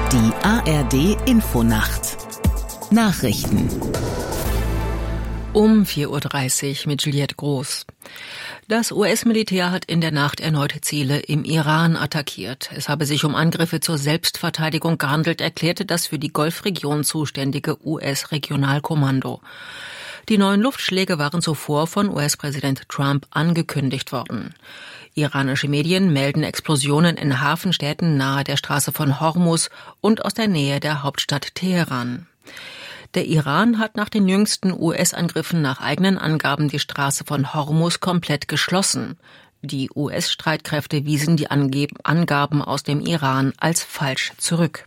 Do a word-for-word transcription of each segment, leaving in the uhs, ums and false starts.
Die A R D-Infonacht. Nachrichten. Um vier Uhr dreißig mit Juliette Groß. Das U S-Militär hat in der Nacht erneut Ziele im Iran attackiert. Es habe sich um Angriffe zur Selbstverteidigung gehandelt, erklärte das für die Golfregion zuständige U S-Regionalkommando. Die neuen Luftschläge waren zuvor von U S-Präsident Trump angekündigt worden. Iranische Medien melden Explosionen in Hafenstädten nahe der Straße von Hormuz und aus der Nähe der Hauptstadt Teheran. Der Iran hat nach den jüngsten U S-Angriffen nach eigenen Angaben die Straße von Hormuz komplett geschlossen. Die U S-Streitkräfte wiesen die Angaben aus dem Iran als falsch zurück.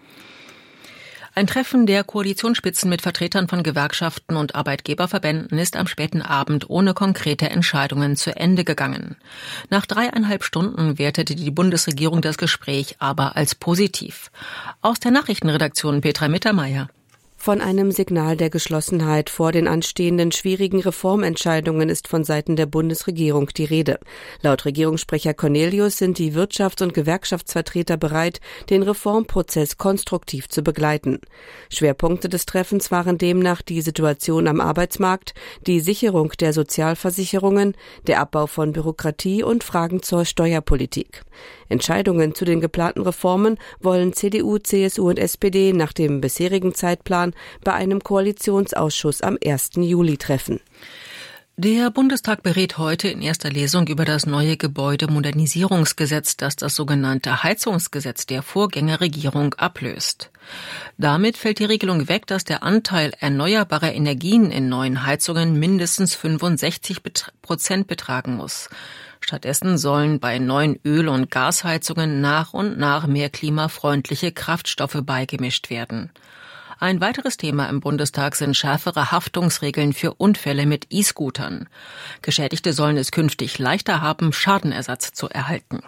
Ein Treffen der Koalitionsspitzen mit Vertretern von Gewerkschaften und Arbeitgeberverbänden ist am späten Abend ohne konkrete Entscheidungen zu Ende gegangen. Nach dreieinhalb Stunden wertete die Bundesregierung das Gespräch aber als positiv. Aus der Nachrichtenredaktion Petra Mittermeier. Von einem Signal der Geschlossenheit vor den anstehenden schwierigen Reformentscheidungen ist von Seiten der Bundesregierung die Rede. Laut Regierungssprecher Cornelius sind die Wirtschafts- und Gewerkschaftsvertreter bereit, den Reformprozess konstruktiv zu begleiten. Schwerpunkte des Treffens waren demnach die Situation am Arbeitsmarkt, die Sicherung der Sozialversicherungen, der Abbau von Bürokratie und Fragen zur Steuerpolitik. Entscheidungen zu den geplanten Reformen wollen C D U, C S U und S P D nach dem bisherigen Zeitplan bei einem Koalitionsausschuss am ersten Juli treffen. Der Bundestag berät heute in erster Lesung über das neue Gebäudemodernisierungsgesetz, das das sogenannte Heizungsgesetz der Vorgängerregierung ablöst. Damit fällt die Regelung weg, dass der Anteil erneuerbarer Energien in neuen Heizungen mindestens fünfundsechzig Prozent betragen muss. Stattdessen sollen bei neuen Öl- und Gasheizungen nach und nach mehr klimafreundliche Kraftstoffe beigemischt werden. Ein weiteres Thema im Bundestag sind schärfere Haftungsregeln für Unfälle mit E-Scootern. Geschädigte sollen es künftig leichter haben, Schadenersatz zu erhalten.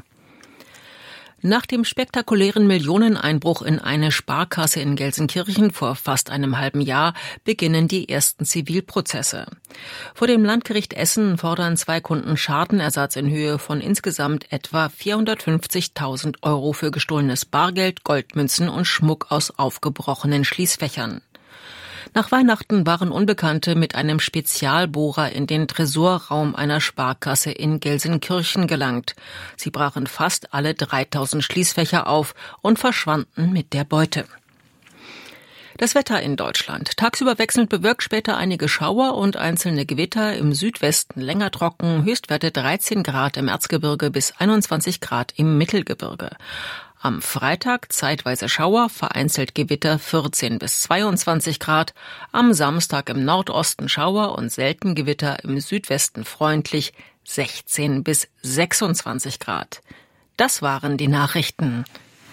Nach dem spektakulären Millioneneinbruch in eine Sparkasse in Gelsenkirchen vor fast einem halben Jahr beginnen die ersten Zivilprozesse. Vor dem Landgericht Essen fordern zwei Kunden Schadenersatz in Höhe von insgesamt etwa vierhundertfünfzigtausend Euro für gestohlenes Bargeld, Goldmünzen und Schmuck aus aufgebrochenen Schließfächern. Nach Weihnachten waren Unbekannte mit einem Spezialbohrer in den Tresorraum einer Sparkasse in Gelsenkirchen gelangt. Sie brachen fast alle dreitausend Schließfächer auf und verschwanden mit der Beute. Das Wetter in Deutschland. Tagsüber wechselnd bewölkt, später einige Schauer und einzelne Gewitter, im Südwesten länger trocken, Höchstwerte dreizehn Grad im Erzgebirge bis einundzwanzig Grad im Mittelgebirge. Am Freitag zeitweise Schauer, vereinzelt Gewitter vierzehn bis zweiundzwanzig Grad. Am Samstag im Nordosten Schauer und selten Gewitter, im Südwesten freundlich sechzehn bis sechsundzwanzig Grad. Das waren die Nachrichten.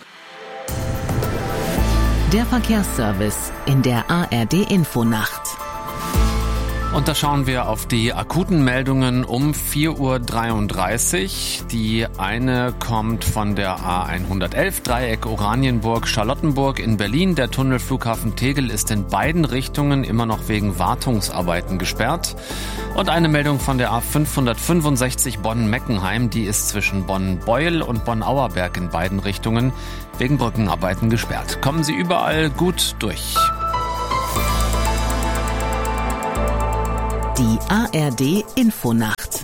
Der Verkehrsservice in der A R D-Infonacht. Und da schauen wir auf die akuten Meldungen um vier Uhr dreiunddreißig. Die eine kommt von der A hundertelf, Dreieck Oranienburg-Charlottenburg in Berlin. Der Tunnelflughafen Tegel ist in beiden Richtungen immer noch wegen Wartungsarbeiten gesperrt. Und eine Meldung von der A fünfhundertfünfundsechzig Bonn-Meckenheim. Die ist zwischen Bonn-Beuel und Bonn-Auerberg in beiden Richtungen wegen Brückenarbeiten gesperrt. Kommen Sie überall gut durch. Die A R D-Infonacht.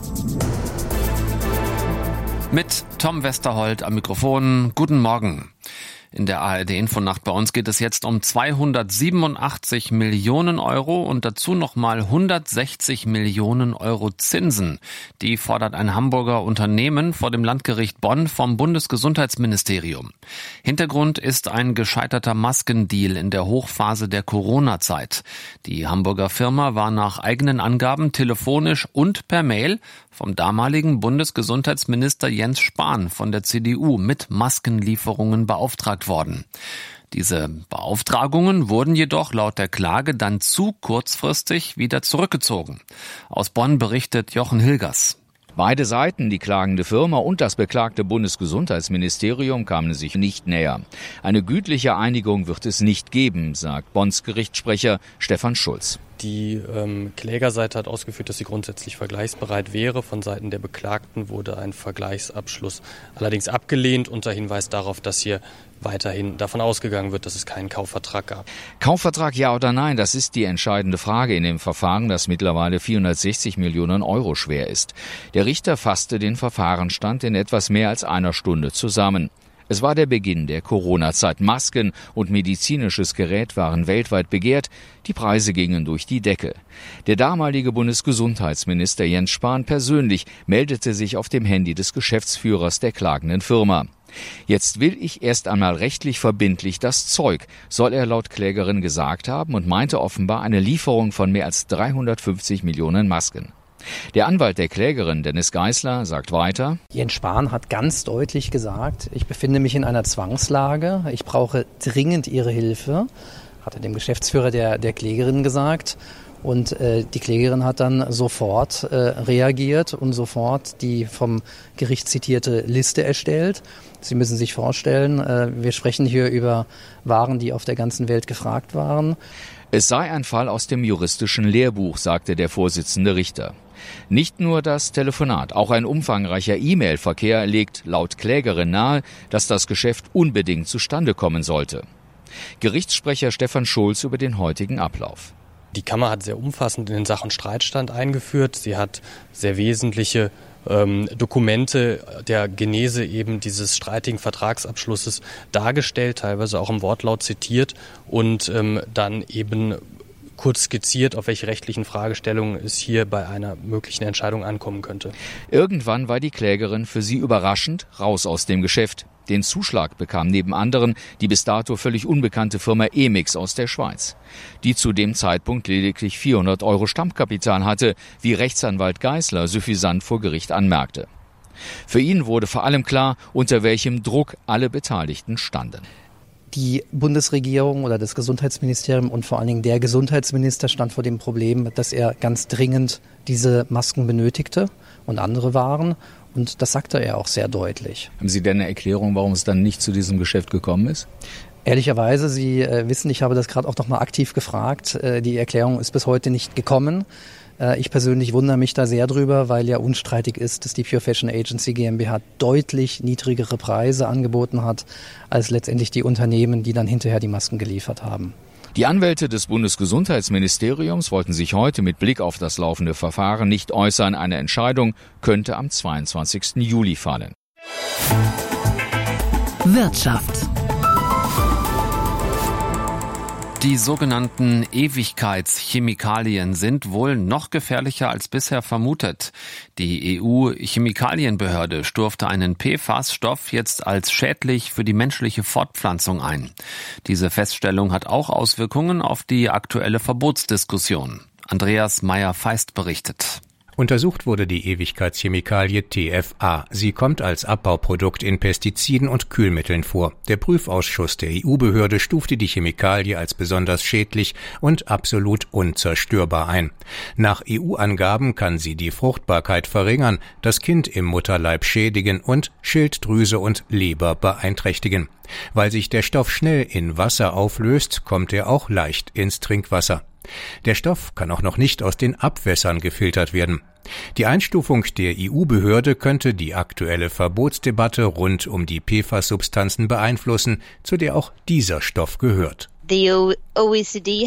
Mit Tom Westerholt am Mikrofon. Guten Morgen. In der A R D-Infonacht bei uns geht es jetzt um zweihundertsiebenundachtzig Millionen Euro und dazu nochmal hundertsechzig Millionen Euro Zinsen. Die fordert ein Hamburger Unternehmen vor dem Landgericht Bonn vom Bundesgesundheitsministerium. Hintergrund ist ein gescheiterter Maskendeal in der Hochphase der Corona-Zeit. Die Hamburger Firma war nach eigenen Angaben telefonisch und per Mail vom damaligen Bundesgesundheitsminister Jens Spahn von der C D U mit Maskenlieferungen beauftragt worden. Diese Beauftragungen wurden jedoch laut der Klage dann zu kurzfristig wieder zurückgezogen. Aus Bonn berichtet Jochen Hilgers. Beide Seiten, die klagende Firma und das beklagte Bundesgesundheitsministerium, kamen sich nicht näher. Eine gütliche Einigung wird es nicht geben, sagt Bonns Gerichtssprecher Stefan Schulz. Die ähm, Klägerseite hat ausgeführt, dass sie grundsätzlich vergleichsbereit wäre. Von Seiten der Beklagten wurde ein Vergleichsabschluss allerdings abgelehnt unter Hinweis darauf, dass hier weiterhin davon ausgegangen wird, dass es keinen Kaufvertrag gab. Kaufvertrag ja oder nein, das ist die entscheidende Frage in dem Verfahren, das mittlerweile vierhundertsechzig Millionen Euro schwer ist. Der Richter fasste den Verfahrensstand in etwas mehr als einer Stunde zusammen. Es war der Beginn der Corona-Zeit. Masken und medizinisches Gerät waren weltweit begehrt. Die Preise gingen durch die Decke. Der damalige Bundesgesundheitsminister Jens Spahn persönlich meldete sich auf dem Handy des Geschäftsführers der klagenden Firma. Jetzt will ich erst einmal rechtlich verbindlich das Zeug, soll er laut Klägerin gesagt haben und meinte offenbar eine Lieferung von mehr als dreihundertfünfzig Millionen Masken. Der Anwalt der Klägerin, Dennis Geisler, sagt weiter: Jens Spahn hat ganz deutlich gesagt, ich befinde mich in einer Zwangslage, ich brauche dringend Ihre Hilfe, hat er dem Geschäftsführer der, der Klägerin gesagt. Und äh, die Klägerin hat dann sofort äh, reagiert und sofort die vom Gericht zitierte Liste erstellt. Sie müssen sich vorstellen, äh, wir sprechen hier über Waren, die auf der ganzen Welt gefragt waren. Es sei ein Fall aus dem juristischen Lehrbuch, sagte der Vorsitzende Richter. Nicht nur das Telefonat, auch ein umfangreicher E-Mail-Verkehr legt laut Klägerin nahe, dass das Geschäft unbedingt zustande kommen sollte. Gerichtssprecher Stefan Schulz über den heutigen Ablauf. Die Kammer hat sehr umfassend in den Sach- und Streitstand eingeführt. Sie hat sehr wesentliche ähm, Dokumente der Genese eben dieses streitigen Vertragsabschlusses dargestellt, teilweise auch im Wortlaut zitiert und ähm, dann eben kurz skizziert, auf welche rechtlichen Fragestellungen es hier bei einer möglichen Entscheidung ankommen könnte. Irgendwann war die Klägerin für sie überraschend raus aus dem Geschäft. Den Zuschlag bekam neben anderen die bis dato völlig unbekannte Firma Emix aus der Schweiz, die zu dem Zeitpunkt lediglich vierhundert Euro Stammkapital hatte, wie Rechtsanwalt Geisler suffisant vor Gericht anmerkte. Für ihn wurde vor allem klar, unter welchem Druck alle Beteiligten standen. Die Bundesregierung oder das Gesundheitsministerium und vor allen Dingen der Gesundheitsminister stand vor dem Problem, dass er ganz dringend diese Masken benötigte und andere Waren. Und das sagte er auch sehr deutlich. Haben Sie denn eine Erklärung, warum es dann nicht zu diesem Geschäft gekommen ist? Ehrlicherweise, Sie äh, wissen, ich habe das gerade auch noch mal aktiv gefragt. Äh, die Erklärung ist bis heute nicht gekommen. Äh, ich persönlich wundere mich da sehr drüber, weil ja unstreitig ist, dass die Pure Fashion Agency GmbH deutlich niedrigere Preise angeboten hat, als letztendlich die Unternehmen, die dann hinterher die Masken geliefert haben. Die Anwälte des Bundesgesundheitsministeriums wollten sich heute mit Blick auf das laufende Verfahren nicht äußern. Eine Entscheidung könnte am zweiundzwanzigsten Juli fallen. Wirtschaft. Die sogenannten Ewigkeitschemikalien sind wohl noch gefährlicher als bisher vermutet. Die E U-Chemikalienbehörde stufte einen P F A S-Stoff jetzt als schädlich für die menschliche Fortpflanzung ein. Diese Feststellung hat auch Auswirkungen auf die aktuelle Verbotsdiskussion. Andreas Meyer-Feist berichtet. Untersucht wurde die Ewigkeitschemikalie T F A. Sie kommt als Abbauprodukt in Pestiziden und Kühlmitteln vor. Der Prüfausschuss der E U-Behörde stufte die Chemikalie als besonders schädlich und absolut unzerstörbar ein. Nach E U-Angaben kann sie die Fruchtbarkeit verringern, das Kind im Mutterleib schädigen und Schilddrüse und Leber beeinträchtigen. Weil sich der Stoff schnell in Wasser auflöst, kommt er auch leicht ins Trinkwasser. Der Stoff kann auch noch nicht aus den Abwässern gefiltert werden. Die Einstufung der E U-Behörde könnte die aktuelle Verbotsdebatte rund um die P F A S-Substanzen beeinflussen, zu der auch dieser Stoff gehört. Die O E C D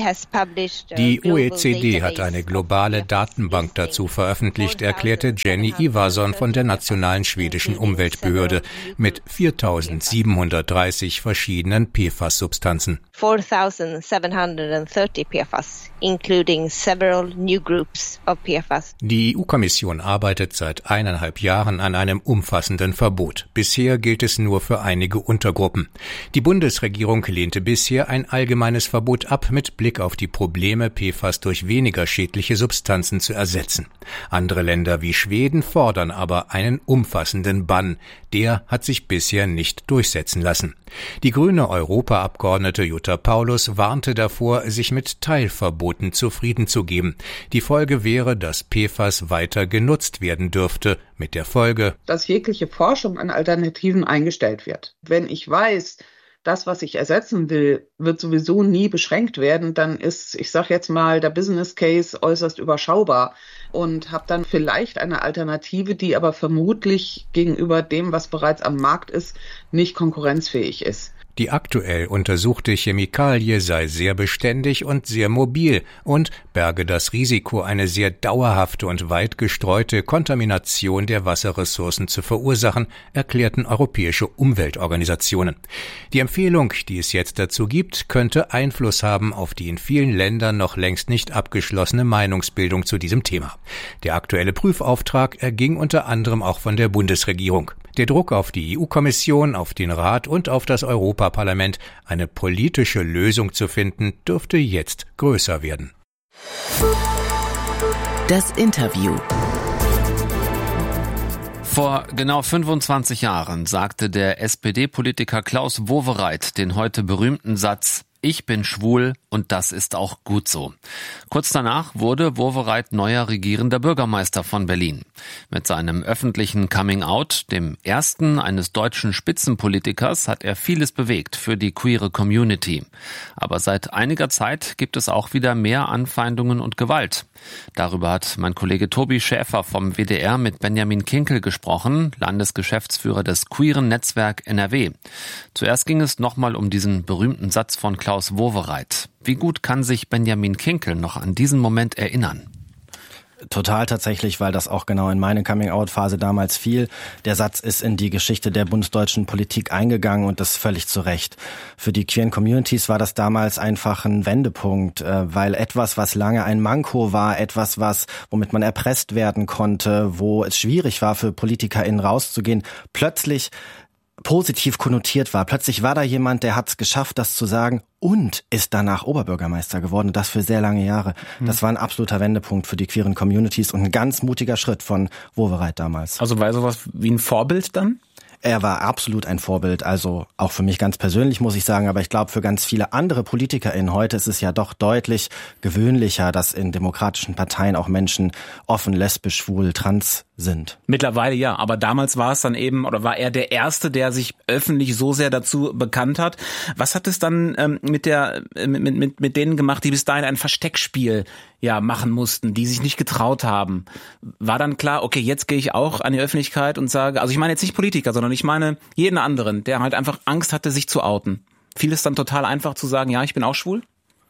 hat eine globale Datenbank dazu veröffentlicht, erklärte Jenny Ivarsson von der Nationalen Schwedischen Umweltbehörde mit viertausendsiebenhundertdreißig verschiedenen P F A S-Substanzen. four thousand seven hundred thirty P F A S, including several new groups of P F A S. Die E U-Kommission arbeitet seit eineinhalb Jahren an einem umfassenden Verbot. Bisher gilt es nur für einige Untergruppen. Die Bundesregierung lehnte bisher ein allgemeines Verbot ab, mit Blick auf die Probleme, P F A S durch weniger schädliche Substanzen zu ersetzen. Andere Länder wie Schweden fordern aber einen umfassenden Bann. Der hat sich bisher nicht durchsetzen lassen. Die grüne Europaabgeordnete Jutta Paulus warnte davor, sich mit Teilverboten zufrieden zu geben. Die Folge wäre, dass P F A S weiter genutzt werden dürfte, mit der Folge, dass jegliche Forschung an Alternativen eingestellt wird. Wenn ich weiß, das, was ich ersetzen will, wird sowieso nie beschränkt werden, dann ist, ich sage jetzt mal, der Business Case äußerst überschaubar und habe dann vielleicht eine Alternative, die aber vermutlich gegenüber dem, was bereits am Markt ist, nicht konkurrenzfähig ist. Die aktuell untersuchte Chemikalie sei sehr beständig und sehr mobil und berge das Risiko, eine sehr dauerhafte und weit gestreute Kontamination der Wasserressourcen zu verursachen, erklärten europäische Umweltorganisationen. Die Empfehlung, die es jetzt dazu gibt, könnte Einfluss haben auf die in vielen Ländern noch längst nicht abgeschlossene Meinungsbildung zu diesem Thema. Der aktuelle Prüfauftrag erging unter anderem auch von der Bundesregierung. Der Druck auf die E U-Kommission, auf den Rat und auf das Europaparlament, eine politische Lösung zu finden, dürfte jetzt größer werden. Das Interview. Vor genau fünfundzwanzig Jahren sagte der S P D-Politiker Klaus Wowereit den heute berühmten Satz: Ich bin schwul und das ist auch gut so. Kurz danach wurde Wowereit neuer regierender Bürgermeister von Berlin. Mit seinem öffentlichen Coming-out, dem ersten eines deutschen Spitzenpolitikers, hat er vieles bewegt für die queere Community. Aber seit einiger Zeit gibt es auch wieder mehr Anfeindungen und Gewalt. Darüber hat mein Kollege Tobi Schäfer vom W D R mit Benjamin Kinkel gesprochen, Landesgeschäftsführer des queeren Netzwerk N R W. Zuerst ging es nochmal um diesen berühmten Satz von Klaus Wowereit. Wie gut kann sich Benjamin Kinkel noch an diesen Moment erinnern? Total tatsächlich, weil das auch genau in meine Coming-out-Phase damals fiel. Der Satz ist in die Geschichte der bundesdeutschen Politik eingegangen und das völlig zu Recht. Für die queeren Communities war das damals einfach ein Wendepunkt, weil etwas, was lange ein Manko war, etwas, was womit man erpresst werden konnte, wo es schwierig war für PolitikerInnen rauszugehen, plötzlich positiv konnotiert war. Plötzlich war da jemand, der hat es geschafft, das zu sagen und ist danach Oberbürgermeister geworden. Und das für sehr lange Jahre. Hm. Das war ein absoluter Wendepunkt für die queeren Communities und ein ganz mutiger Schritt von Wowereit damals. Also war sowas wie ein Vorbild dann? Er war absolut ein Vorbild, also auch für mich ganz persönlich, muss ich sagen, aber ich glaube, für ganz viele andere PolitikerInnen heute ist es ja doch deutlich gewöhnlicher, dass in demokratischen Parteien auch Menschen offen, lesbisch, schwul, trans sind. Mittlerweile ja, aber damals war es dann eben, oder war er der Erste, der sich öffentlich so sehr dazu bekannt hat. Was hat es dann ähm, mit der mit, mit, mit denen gemacht, die bis dahin ein Versteckspiel ja machen mussten, die sich nicht getraut haben? War dann klar, okay, jetzt gehe ich auch an die Öffentlichkeit und sage, also ich meine jetzt nicht Politiker, sondern ich meine jeden anderen, der halt einfach Angst hatte, sich zu outen. Fiel es dann total einfach zu sagen, ja, ich bin auch schwul?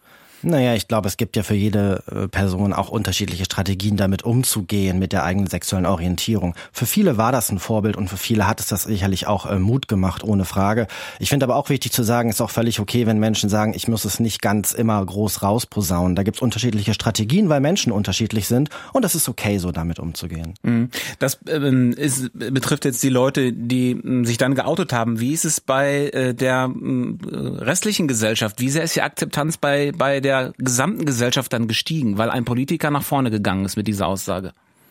Naja, ich glaube, es gibt ja für jede Person auch unterschiedliche Strategien, damit umzugehen mit der eigenen sexuellen Orientierung. Für viele war das ein Vorbild und für viele hat es das sicherlich auch äh, Mut gemacht, ohne Frage. Ich finde aber auch wichtig zu sagen, ist auch völlig okay, wenn Menschen sagen, ich muss es nicht ganz immer groß rausposaunen. Da gibt es unterschiedliche Strategien, weil Menschen unterschiedlich sind und es ist okay, so damit umzugehen. Das ähm, ist, betrifft jetzt die Leute, die ähm, sich dann geoutet haben. Wie ist es bei äh, der ähm, restlichen Gesellschaft? Wie sehr ist die Akzeptanz bei bei der der gesamten Gesellschaft dann gestiegen, weil ein Politiker nach vorne gegangen ist mit dieser Aussage?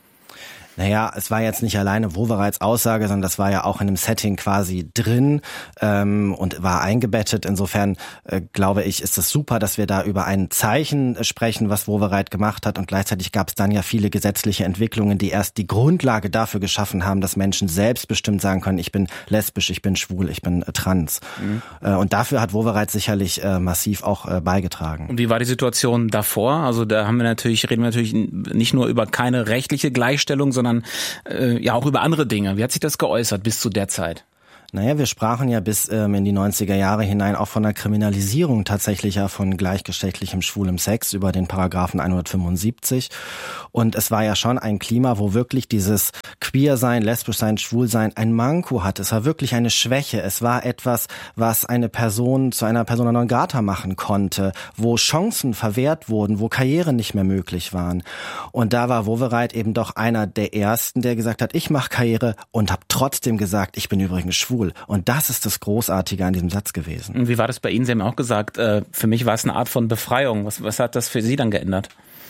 Naja, es war jetzt nicht alleine Wowereits Aussage, sondern das war ja auch in einem Setting quasi drin ähm, und war eingebettet. Insofern äh, glaube ich, ist es super, dass wir da über ein Zeichen sprechen, was Wowereit gemacht hat. Und gleichzeitig gab es dann ja viele gesetzliche Entwicklungen, die erst die Grundlage dafür geschaffen haben, dass Menschen selbstbestimmt sagen können, ich bin lesbisch, ich bin schwul, ich bin äh, trans. Mhm. Äh, und dafür hat Wowereit sicherlich äh, massiv auch äh, beigetragen. Und wie war die Situation davor? Also da haben wir natürlich, reden wir natürlich nicht nur über keine rechtliche Gleichstellung, sondern sondern äh, ja auch über andere Dinge. Wie hat sich das geäußert bis zu der Zeit? Naja, wir sprachen ja bis ähm, in die neunziger Jahre hinein auch von der Kriminalisierung tatsächlich ja von gleichgeschlechtlichem schwulem Sex über den Paragraphen hundertfünfundsiebzig. Und es war ja schon ein Klima, wo wirklich dieses Queer-Sein, Lesbisch-Sein, Schwul-Sein ein Manko hat. Es war wirklich eine Schwäche. Es war etwas, was eine Person zu einer Persona non grata machen konnte, wo Chancen verwehrt wurden, wo Karrieren nicht mehr möglich waren. Und da war Wowereit eben doch einer der Ersten, der gesagt hat, ich mache Karriere und habe trotzdem gesagt, ich bin übrigens schwul. Und das ist das Großartige an diesem Satz gewesen. Und wie war das bei Ihnen? Sie haben auch gesagt, äh, für mich war es eine Art von Befreiung. Was, was hat das für Sie dann geändert?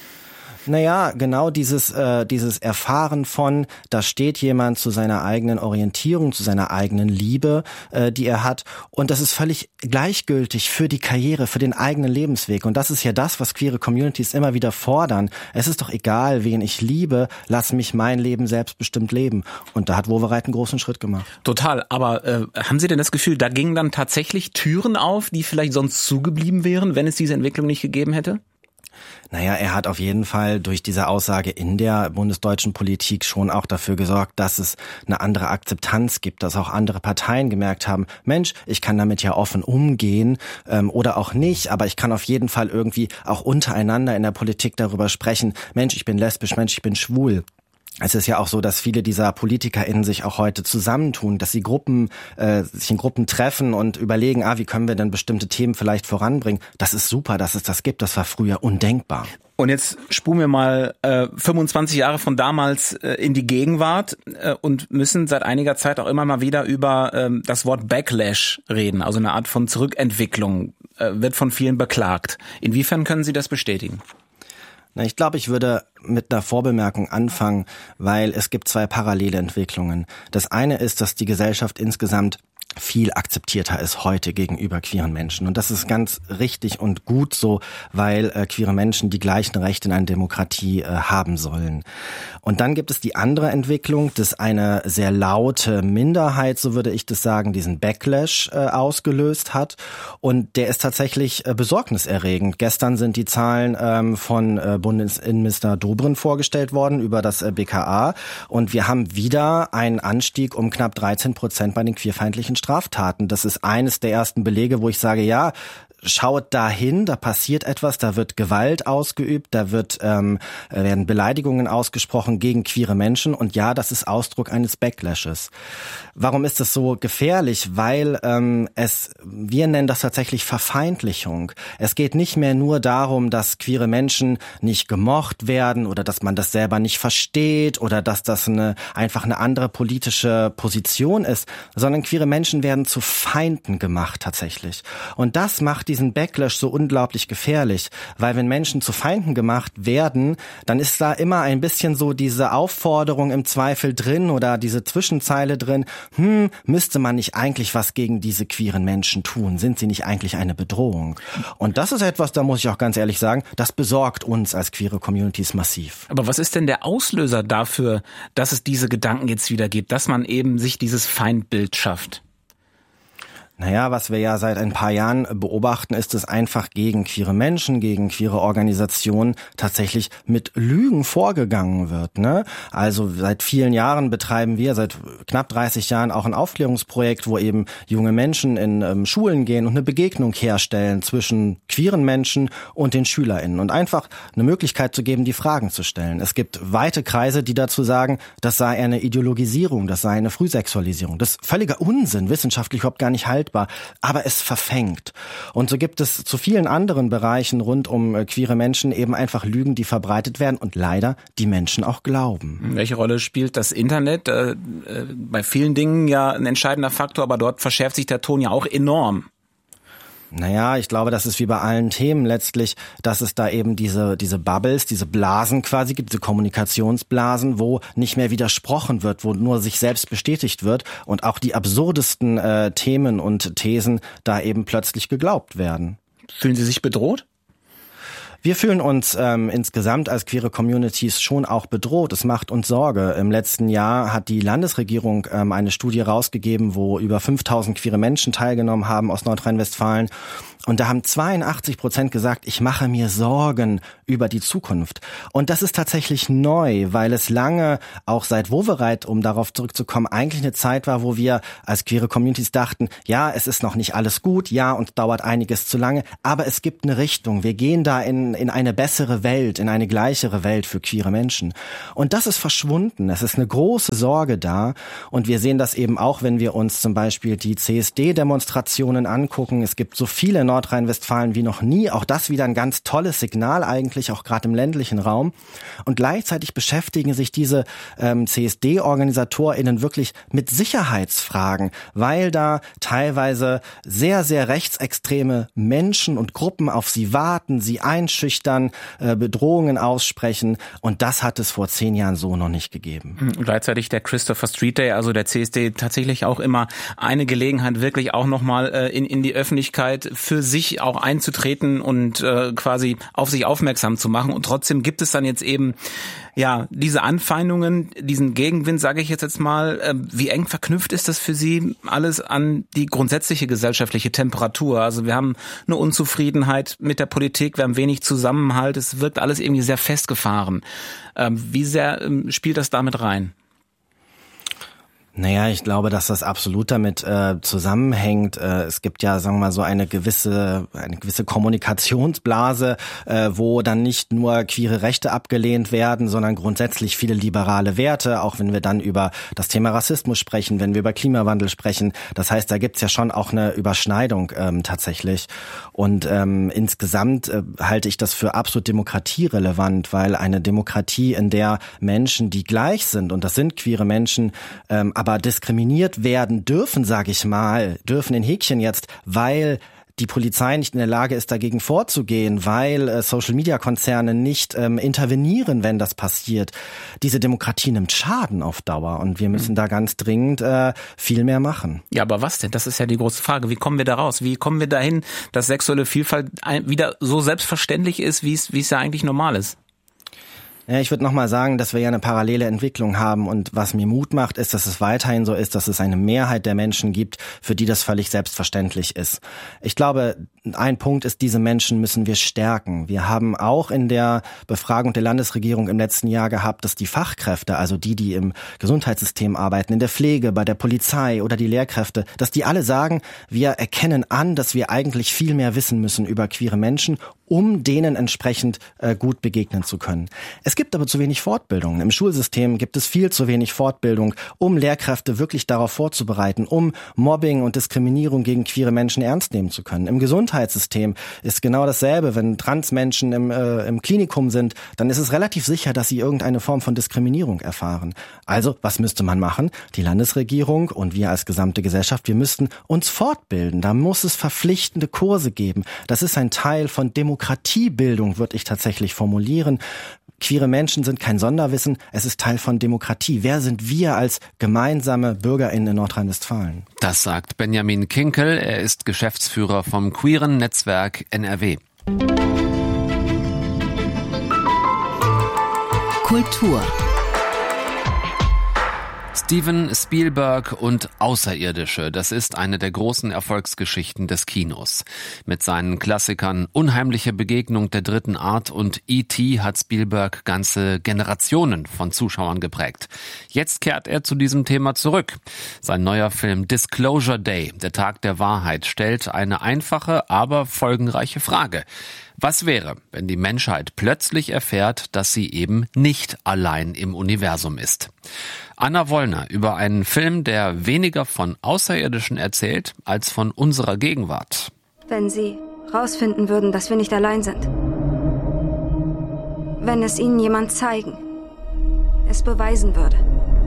Naja, genau dieses äh, dieses Erfahren von, da steht jemand zu seiner eigenen Orientierung, zu seiner eigenen Liebe, äh, die er hat. Und das ist völlig gleichgültig für die Karriere, für den eigenen Lebensweg. Und das ist ja das, was queere Communities immer wieder fordern. Es ist doch egal, wen ich liebe, lass mich mein Leben selbstbestimmt leben. Und da hat Wowereit einen großen Schritt gemacht. Total. Aber äh, haben Sie denn das Gefühl, da gingen dann tatsächlich Türen auf, die vielleicht sonst zugeblieben wären, wenn es diese Entwicklung nicht gegeben hätte? Naja, er hat auf jeden Fall durch diese Aussage in der bundesdeutschen Politik schon auch dafür gesorgt, dass es eine andere Akzeptanz gibt, dass auch andere Parteien gemerkt haben, Mensch, ich kann damit ja offen umgehen ähm, oder auch nicht, aber ich kann auf jeden Fall irgendwie auch untereinander in der Politik darüber sprechen, Mensch, ich bin lesbisch, Mensch, ich bin schwul. Es ist ja auch so, dass viele dieser PolitikerInnen sich auch heute zusammentun, dass sie Gruppen, äh, sich in Gruppen treffen und überlegen, ah, wie können wir denn bestimmte Themen vielleicht voranbringen. Das ist super, dass es das gibt. Das war früher undenkbar. Und jetzt spulen wir mal äh, fünfundzwanzig Jahre von damals äh, in die Gegenwart äh, und müssen seit einiger Zeit auch immer mal wieder über äh, das Wort Backlash reden, also eine Art von Zurückentwicklung, äh, wird von vielen beklagt. Inwiefern können Sie das bestätigen? Na, ich glaube, ich würde mit einer Vorbemerkung anfangen, weil es gibt zwei parallele Entwicklungen. Das eine ist, dass die Gesellschaft insgesamt viel akzeptierter ist heute gegenüber queeren Menschen. Und das ist ganz richtig und gut so, weil äh, queere Menschen die gleichen Rechte in einer Demokratie äh, haben sollen. Und dann gibt es die andere Entwicklung, dass eine sehr laute Minderheit, so würde ich das sagen, diesen Backlash äh, ausgelöst hat. Und der ist tatsächlich äh, besorgniserregend. Gestern sind die Zahlen ähm, von äh, Bundesinnenminister Dobrindt vorgestellt worden über das äh, B K A. Und wir haben wieder einen Anstieg um knapp dreizehn Prozent bei den queerfeindlichen Straftaten. Das ist eines der ersten Belege, wo ich sage, ja, schaut dahin, da passiert etwas, da wird Gewalt ausgeübt, da wird ähm, werden Beleidigungen ausgesprochen gegen queere Menschen und ja, das ist Ausdruck eines Backlashes. Warum ist das so gefährlich? Weil ähm, es, wir nennen das tatsächlich Verfeindlichung. Es geht nicht mehr nur darum, dass queere Menschen nicht gemocht werden oder dass man das selber nicht versteht oder dass das eine einfach eine andere politische Position ist, sondern queere Menschen werden zu Feinden gemacht tatsächlich. Und das macht diesen Backlash so unglaublich gefährlich, weil wenn Menschen zu Feinden gemacht werden, dann ist da immer ein bisschen so diese Aufforderung im Zweifel drin oder diese Zwischenzeile drin, hm, müsste man nicht eigentlich was gegen diese queeren Menschen tun? Sind sie nicht eigentlich eine Bedrohung? Und das ist etwas, da muss ich auch ganz ehrlich sagen, das besorgt uns als queere Communities massiv. Aber was ist denn der Auslöser dafür, dass es diese Gedanken jetzt wieder gibt, dass man eben sich dieses Feindbild schafft? Naja, was wir ja seit ein paar Jahren beobachten, ist, dass einfach gegen queere Menschen, gegen queere Organisationen tatsächlich mit Lügen vorgegangen wird, ne? Also seit vielen Jahren betreiben wir, seit knapp dreißig Jahren auch ein Aufklärungsprojekt, wo eben junge Menschen in ähm, Schulen gehen und eine Begegnung herstellen zwischen queeren Menschen und den SchülerInnen und einfach eine Möglichkeit zu geben, die Fragen zu stellen. Es gibt weite Kreise, die dazu sagen, das sei eine Ideologisierung, das sei eine Frühsexualisierung. Das ist völliger Unsinn, wissenschaftlich überhaupt gar nicht haltbar. Aber es verfängt. Und so gibt es zu vielen anderen Bereichen rund um äh, queere Menschen eben einfach Lügen, die verbreitet werden und leider die Menschen auch glauben. Welche Rolle spielt das Internet? Äh, äh, bei vielen Dingen ja ein entscheidender Faktor, aber dort verschärft sich der Ton ja auch enorm. Naja, ich glaube, das ist wie bei allen Themen letztlich, dass es da eben diese diese Bubbles, diese Blasen quasi gibt, diese Kommunikationsblasen, wo nicht mehr widersprochen wird, wo nur sich selbst bestätigt wird und auch die absurdesten äh, Themen und Thesen da eben plötzlich geglaubt werden. Fühlen Sie sich bedroht? Wir fühlen uns ähm, insgesamt als queere Communities schon auch bedroht. Es macht uns Sorge. Im letzten Jahr hat die Landesregierung ähm, eine Studie rausgegeben, wo über fünftausend queere Menschen teilgenommen haben aus Nordrhein-Westfalen. Und da haben zweiundachtzig Prozent gesagt, ich mache mir Sorgen über die Zukunft. Und das ist tatsächlich neu, weil es lange, auch seit Wowereit, um darauf zurückzukommen, eigentlich eine Zeit war, wo wir als queere Communities dachten, ja, es ist noch nicht alles gut, ja, und dauert einiges zu lange, aber es gibt eine Richtung. Wir gehen da in, in eine bessere Welt, in eine gleichere Welt für queere Menschen. Und das ist verschwunden. Es ist eine große Sorge da. Und wir sehen das eben auch, wenn wir uns zum Beispiel die C S D-Demonstrationen angucken. Es gibt so viele in Nordrhein-Westfalen wie noch nie. Auch das wieder ein ganz tolles Signal eigentlich, auch gerade im ländlichen Raum. Und gleichzeitig beschäftigen sich diese ähm, C S D-OrganisatorInnen wirklich mit Sicherheitsfragen, weil da teilweise sehr, sehr rechtsextreme Menschen und Gruppen auf sie warten, sie einschüchtern, äh, Bedrohungen aussprechen. Und das hat es vor zehn Jahren so noch nicht gegeben. Und gleichzeitig der Christopher Street Day, also der C S D, tatsächlich auch immer eine Gelegenheit, wirklich auch nochmal äh, in, in die Öffentlichkeit für sich auch einzutreten und äh, quasi auf sich aufmerksam zu machen. Und trotzdem gibt es dann jetzt eben ja diese Anfeindungen, diesen Gegenwind, sage ich jetzt jetzt mal. Äh, wie eng verknüpft ist das für Sie alles an die grundsätzliche gesellschaftliche Temperatur? Also wir haben eine Unzufriedenheit mit der Politik, wir haben wenig Zusammenhalt, es wirkt alles irgendwie sehr festgefahren. Ähm, wie sehr ähm, spielt das damit rein? Naja, ich glaube, dass das absolut damit äh, zusammenhängt. Äh, es gibt ja, sagen wir mal, so eine gewisse eine gewisse Kommunikationsblase, äh, wo dann nicht nur queere Rechte abgelehnt werden, sondern grundsätzlich viele liberale Werte, auch wenn wir dann über das Thema Rassismus sprechen, wenn wir über Klimawandel sprechen. Das heißt, da gibt's ja schon auch eine Überschneidung ähm, tatsächlich. Und ähm, insgesamt äh, halte ich das für absolut demokratierelevant, weil eine Demokratie, in der Menschen, die gleich sind, und das sind queere Menschen, ähm, aber diskriminiert werden dürfen, sage ich mal, dürfen in Häkchen jetzt, weil die Polizei nicht in der Lage ist, dagegen vorzugehen, weil äh, Social-Media-Konzerne nicht ähm, intervenieren, wenn das passiert. Diese Demokratie nimmt Schaden auf Dauer und wir müssen mhm. da ganz dringend äh, viel mehr machen. Ja, aber was denn? Das ist ja die große Frage. Wie kommen wir da raus? Wie kommen wir dahin, dass sexuelle Vielfalt wieder so selbstverständlich ist, wie es wie es ja eigentlich normal ist? Ja, ich würde nochmal sagen, dass wir ja eine parallele Entwicklung haben und was mir Mut macht, ist, dass es weiterhin so ist, dass es eine Mehrheit der Menschen gibt, für die das völlig selbstverständlich ist. Ich glaube, ein Punkt ist, diese Menschen müssen wir stärken. Wir haben auch in der Befragung der Landesregierung im letzten Jahr gehabt, dass die Fachkräfte, also die, die im Gesundheitssystem arbeiten, in der Pflege, bei der Polizei oder die Lehrkräfte, dass die alle sagen, wir erkennen an, dass wir eigentlich viel mehr wissen müssen über queere Menschen, um denen entsprechend äh, gut begegnen zu können. Es gibt aber zu wenig Fortbildung. Im Schulsystem gibt es viel zu wenig Fortbildung, um Lehrkräfte wirklich darauf vorzubereiten, um Mobbing und Diskriminierung gegen queere Menschen ernst nehmen zu können. Im Gesundheitssystem ist genau dasselbe. Wenn Transmenschen im, äh, im Klinikum sind, dann ist es relativ sicher, dass sie irgendeine Form von Diskriminierung erfahren. Also, was müsste man machen? Die Landesregierung und wir als gesamte Gesellschaft, wir müssten uns fortbilden. Da muss es verpflichtende Kurse geben. Das ist ein Teil von Demokratie. Demokratiebildung, würde ich tatsächlich formulieren. Queere Menschen sind kein Sonderwissen, es ist Teil von Demokratie. Wer sind wir als gemeinsame BürgerInnen in Nordrhein-Westfalen? Das sagt Benjamin Kinkel, er ist Geschäftsführer vom queeren Netzwerk N R W. Kultur. Steven Spielberg und Außerirdische, das ist eine der großen Erfolgsgeschichten des Kinos. Mit seinen Klassikern Unheimliche Begegnung der dritten Art und E T hat Spielberg ganze Generationen von Zuschauern geprägt. Jetzt kehrt er zu diesem Thema zurück. Sein neuer Film Disclosure Day, der Tag der Wahrheit, stellt eine einfache, aber folgenreiche Frage. Was wäre, wenn die Menschheit plötzlich erfährt, dass sie eben nicht allein im Universum ist? Anna Wollner über einen Film, der weniger von Außerirdischen erzählt, als von unserer Gegenwart. Wenn Sie rausfinden würden, dass wir nicht allein sind. Wenn es Ihnen jemand zeigen, es beweisen würde.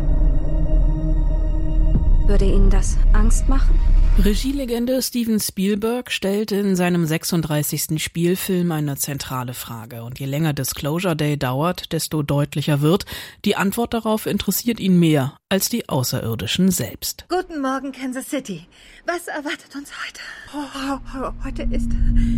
Würde Ihnen das Angst machen? Regielegende Steven Spielberg stellt in seinem sechsunddreißigsten Spielfilm eine zentrale Frage. Und je länger Disclosure Day dauert, desto deutlicher wird, die Antwort darauf interessiert ihn mehr als die Außerirdischen selbst. Guten Morgen, Kansas City. Was erwartet uns heute? Oh, oh, heute ist...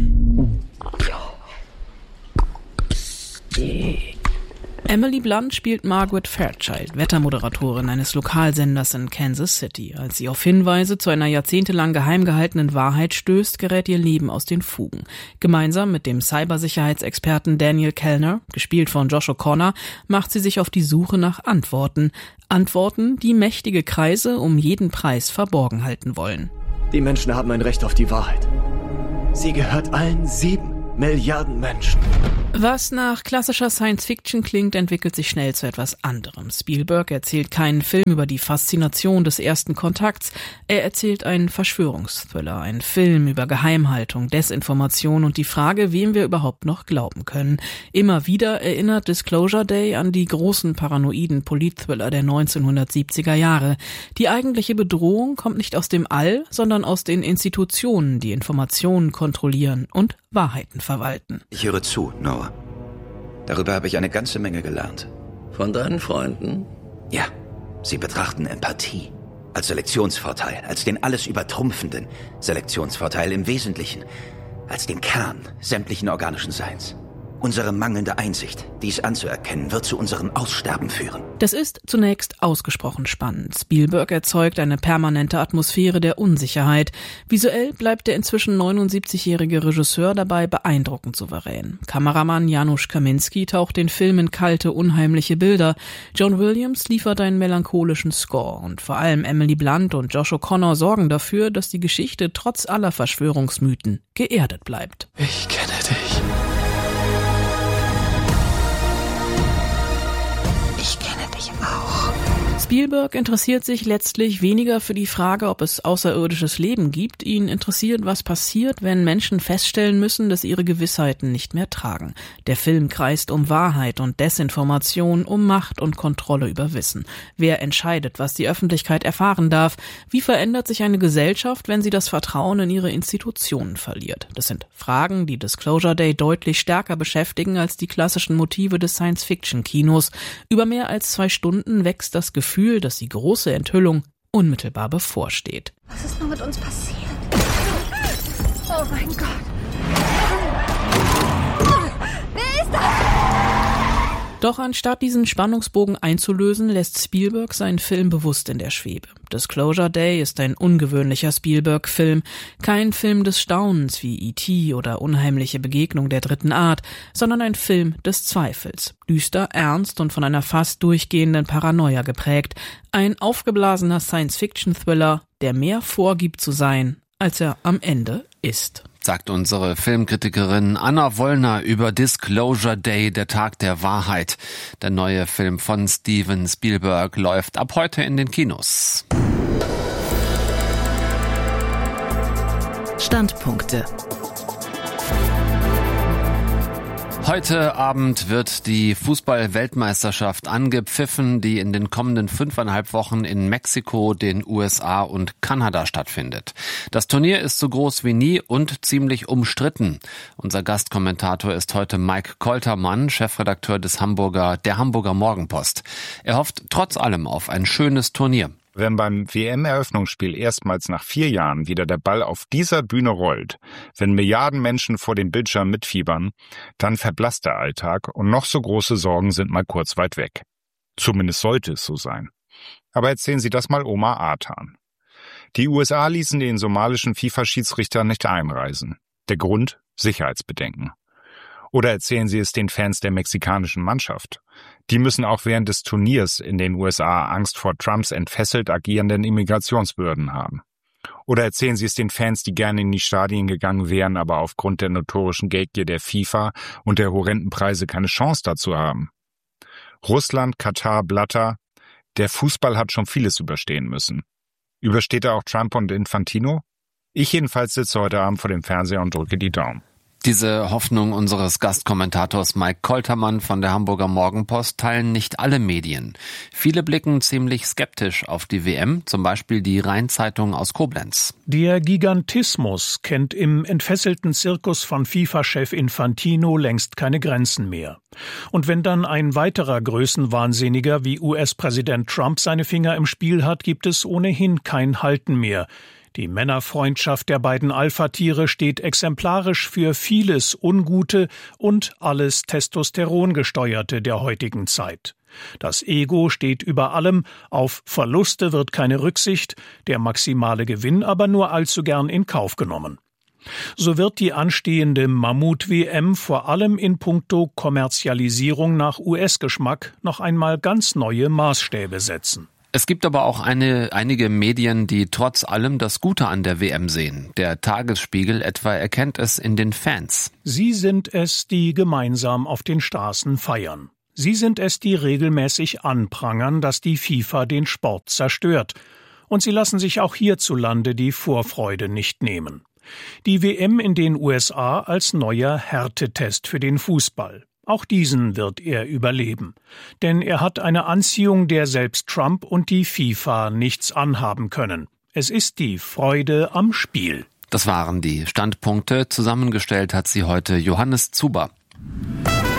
Emily Blunt spielt Margaret Fairchild, Wettermoderatorin eines Lokalsenders in Kansas City. Als sie auf Hinweise zu einer jahrzehntelang geheim gehaltenen Wahrheit stößt, gerät ihr Leben aus den Fugen. Gemeinsam mit dem Cybersicherheitsexperten Daniel Kellner, gespielt von Josh O'Connor, macht sie sich auf die Suche nach Antworten. Antworten, die mächtige Kreise um jeden Preis verborgen halten wollen. Die Menschen haben ein Recht auf die Wahrheit. Sie gehört allen sieben Milliarden Menschen. Was nach klassischer Science-Fiction klingt, entwickelt sich schnell zu etwas anderem. Spielberg erzählt keinen Film über die Faszination des ersten Kontakts. Er erzählt einen Verschwörungsthriller, einen Film über Geheimhaltung, Desinformation und die Frage, wem wir überhaupt noch glauben können. Immer wieder erinnert Disclosure Day an die großen paranoiden Politthriller der neunzehnhundertsiebziger Jahre. Die eigentliche Bedrohung kommt nicht aus dem All, sondern aus den Institutionen, die Informationen kontrollieren und Wahrheiten verwalten. Ich höre zu, Noah. Darüber habe ich eine ganze Menge gelernt. Von deinen Freunden? Ja, sie betrachten Empathie als Selektionsvorteil, als den alles übertrumpfenden Selektionsvorteil im Wesentlichen. als den Kern sämtlichen organischen Seins. Unsere mangelnde Einsicht, dies anzuerkennen, wird zu unserem Aussterben führen. Das ist zunächst ausgesprochen spannend. Spielberg erzeugt eine permanente Atmosphäre der Unsicherheit. Visuell bleibt der inzwischen neunundsiebzigjährige Regisseur dabei beeindruckend souverän. Kameramann Janusz Kaminski taucht den Film in kalte, unheimliche Bilder. John Williams liefert einen melancholischen Score. Und vor allem Emily Blunt und Josh O'Connor sorgen dafür, dass die Geschichte trotz aller Verschwörungsmythen geerdet bleibt. Ich kenne dich. Ich kenne dich auch. Spielberg interessiert sich letztlich weniger für die Frage, ob es außerirdisches Leben gibt. Ihn interessiert, was passiert, wenn Menschen feststellen müssen, dass ihre Gewissheiten nicht mehr tragen. Der Film kreist um Wahrheit und Desinformation, um Macht und Kontrolle über Wissen. Wer entscheidet, was die Öffentlichkeit erfahren darf? Wie verändert sich eine Gesellschaft, wenn sie das Vertrauen in ihre Institutionen verliert? Das sind Fragen, die Disclosure Day deutlich stärker beschäftigen als die klassischen Motive des Science-Fiction-Kinos. Über mehr als zwei Stunden wächst das Gefühl, dass die große Enthüllung unmittelbar bevorsteht. Was ist nur mit uns passiert? Oh mein Gott. Wer ist das? Doch anstatt diesen Spannungsbogen einzulösen, lässt Spielberg seinen Film bewusst in der Schwebe. Disclosure Day ist ein ungewöhnlicher Spielberg-Film, kein Film des Staunens wie E T oder Unheimliche Begegnung der dritten Art, sondern ein Film des Zweifels. Düster, ernst und von einer fast durchgehenden Paranoia geprägt. Ein aufgeblasener Science-Fiction-Thriller, der mehr vorgibt zu sein, als er am Ende ist. Sagt unsere Filmkritikerin Anna Wollner über Disclosure Day, der Tag der Wahrheit. Der neue Film von Steven Spielberg läuft ab heute in den Kinos. Standpunkte. Heute Abend wird die Fußball-Weltmeisterschaft angepfiffen, die in den kommenden fünfeinhalb Wochen in Mexiko, den U S A und Kanada stattfindet. Das Turnier ist so groß wie nie und ziemlich umstritten. Unser Gastkommentator ist heute Mike Koltermann, Chefredakteur des Hamburger, der Hamburger Morgenpost. Er hofft trotz allem auf ein schönes Turnier. Wenn beim W M-Eröffnungsspiel erstmals nach vier Jahren wieder der Ball auf dieser Bühne rollt, wenn Milliarden Menschen vor dem Bildschirm mitfiebern, dann verblasst der Alltag und noch so große Sorgen sind mal kurz weit weg. Zumindest sollte es so sein. Aber erzählen Sie das mal Oma Artan. Die U S A ließen den somalischen FIFA-Schiedsrichter nicht einreisen. Der Grund? Sicherheitsbedenken. Oder erzählen Sie es den Fans der mexikanischen Mannschaft. Die müssen auch während des Turniers in den U S A Angst vor Trumps entfesselt agierenden Immigrationsbehörden haben. Oder erzählen Sie es den Fans, die gerne in die Stadien gegangen wären, aber aufgrund der notorischen Geldgier der FIFA und der horrenden Preise keine Chance dazu haben. Russland, Katar, Blatter. Der Fußball hat schon vieles überstehen müssen. Übersteht er auch Trump und Infantino? Ich jedenfalls sitze heute Abend vor dem Fernseher und drücke die Daumen. Diese Hoffnung unseres Gastkommentators Mike Koltermann von der Hamburger Morgenpost teilen nicht alle Medien. Viele blicken ziemlich skeptisch auf die W M, zum Beispiel die Rhein-Zeitung aus Koblenz. Der Gigantismus kennt im entfesselten Zirkus von FIFA-Chef Infantino längst keine Grenzen mehr. Und wenn dann ein weiterer Größenwahnsinniger wie U S-Präsident Trump seine Finger im Spiel hat, gibt es ohnehin kein Halten mehr. Die Männerfreundschaft der beiden Alpha-Tiere steht exemplarisch für vieles Ungute und alles Testosterongesteuerte der heutigen Zeit. Das Ego steht über allem, auf Verluste wird keine Rücksicht, der maximale Gewinn aber nur allzu gern in Kauf genommen. So wird die anstehende Mammut-W M vor allem in puncto Kommerzialisierung nach U S-Geschmack noch einmal ganz neue Maßstäbe setzen. Es gibt aber auch eine, einige Medien, die trotz allem das Gute an der W M sehen. Der Tagesspiegel etwa erkennt es in den Fans. Sie sind es, die gemeinsam auf den Straßen feiern. Sie sind es, die regelmäßig anprangern, dass die FIFA den Sport zerstört. Und sie lassen sich auch hierzulande die Vorfreude nicht nehmen. Die W M in den U S A als neuer Härtetest für den Fußball. Auch diesen wird er überleben. Denn er hat eine Anziehung, der selbst Trump und die FIFA nichts anhaben können. Es ist die Freude am Spiel. Das waren die Standpunkte. Zusammengestellt hat sie heute Johannes Zuber.